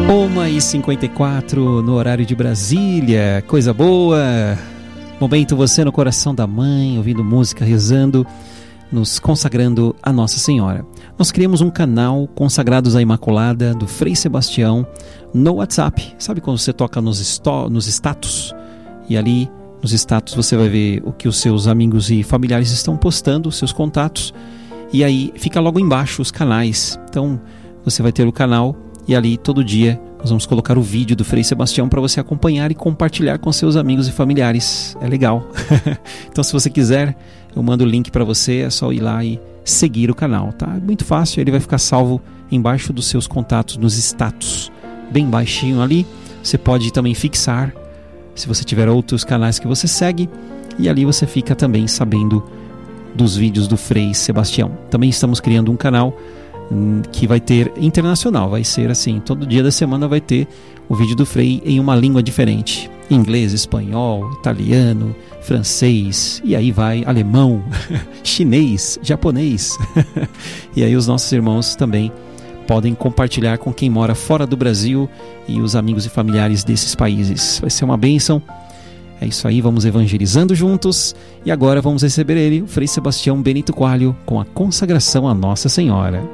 1h54 no horário de Brasília, coisa boa. Momento você no coração da mãe, ouvindo música, rezando, nos consagrando a Nossa Senhora. Nós criamos um canal Consagrados à Imaculada do Frei Sebastião no WhatsApp. Sabe quando você toca nos status? E ali nos status você vai ver o que os seus amigos e familiares estão postando, seus contatos. E aí fica logo embaixo os canais. Então você vai ter o canal e ali todo dia nós vamos colocar o vídeo do Frei Sebastião para você acompanhar e compartilhar com seus amigos e familiares. É legal. Então se você quiser, eu mando o link para você, é só ir lá e seguir o canal, tá? É muito fácil, ele vai ficar salvo embaixo dos seus contatos, nos status, bem baixinho ali. Você pode também fixar, se você tiver outros canais que você segue, e ali você fica também sabendo dos vídeos do Frei Sebastião. Também estamos criando um canal que vai ter internacional, vai ser assim, todo dia da semana vai ter o vídeo do Frei em uma língua diferente, inglês, espanhol, italiano, francês, e aí vai alemão, chinês, japonês. E aí os nossos irmãos também podem compartilhar com quem mora fora do Brasil e os amigos e familiares desses países. Vai ser uma bênção. É isso aí, vamos evangelizando juntos. E agora vamos receber ele, o Frei Sebastião Benito Coelho, com a consagração à Nossa Senhora.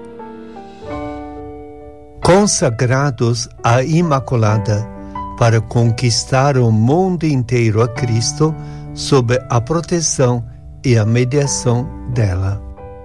Consagrados à Imaculada, para conquistar o mundo inteiro a Cristo, sob a proteção e a mediação dela.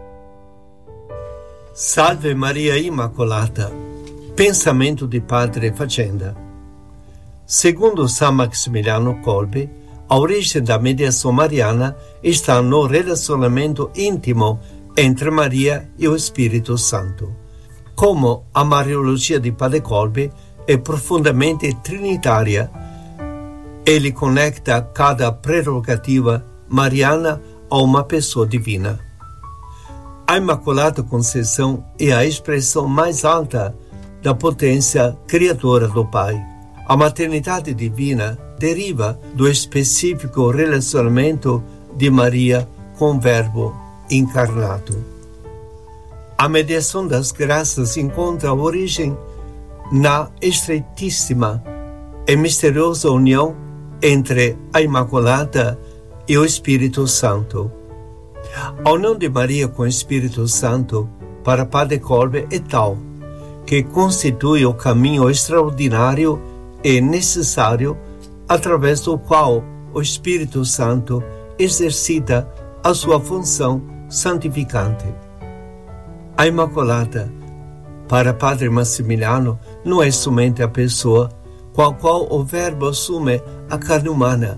Salve Maria Immacolata. Pensamento di Padre Facenda. Segundo San Maximiliano Kolbe, a origem da mediação mariana está no relacionamento íntimo entre Maria e o Espírito Santo. Como a Mariologia di Padre Kolbe é profundamente trinitária, ele conecta cada prerrogativa mariana a uma pessoa divina. A Imaculada Conceição é a expressão mais alta da potência criadora do Pai. A maternidade divina deriva do específico relacionamento de Maria com o Verbo encarnado. A mediação das graças encontra origem na estreitíssima e misteriosa união entre a Imaculada e o Espírito Santo. A união de Maria com o Espírito Santo para Padre Kolbe é tal que constitui o caminho extraordinário e necessário através do qual o Espírito Santo exercita a sua função santificante. A Imaculada, para Padre Massimiliano, não é somente a pessoa com a qual o Verbo assume a carne humana,